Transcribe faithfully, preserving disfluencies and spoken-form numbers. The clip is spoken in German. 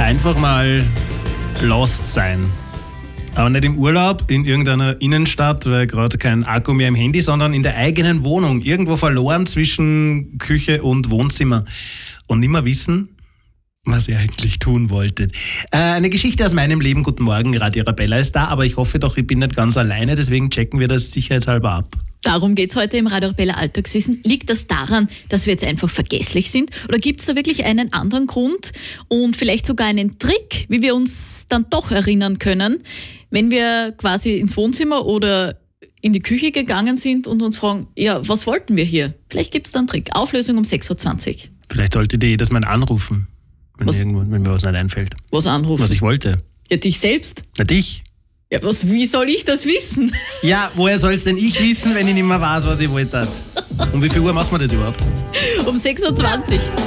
einfach mal lost sein. Aber nicht im Urlaub, in irgendeiner Innenstadt, weil gerade kein Akku mehr im Handy, sondern in der eigenen Wohnung. Irgendwo verloren zwischen Küche und Wohnzimmer. Und nicht mehr wissen, was ihr eigentlich tun wolltet. Äh, eine Geschichte aus meinem Leben. Guten Morgen, Radio Arabella ist da, aber ich hoffe doch, ich bin nicht ganz alleine, deswegen checken wir das sicherheitshalber ab. Darum geht es heute im Radio Arabella Alltagswissen. Liegt das daran, dass wir jetzt einfach vergesslich sind? Oder gibt es da wirklich einen anderen Grund und vielleicht sogar einen Trick, wie wir uns dann doch erinnern können, wenn wir quasi ins Wohnzimmer oder in die Küche gegangen sind und uns fragen, ja, was wollten wir hier? Vielleicht gibt es da einen Trick. Auflösung um sechs Uhr zwanzig. Vielleicht solltet ihr jedes Mal anrufen, wenn, Was? irgendwo, wenn mir was nicht einfällt. Was anrufen? Was ich wollte. Ja, dich selbst? Na, dich. Ja, was, wie soll ich das wissen? Ja, woher soll es denn ich wissen, wenn ich nicht mehr weiß, was ich wollte? Um wie viel Uhr machen wir das überhaupt? Um sechs Uhr zwanzig.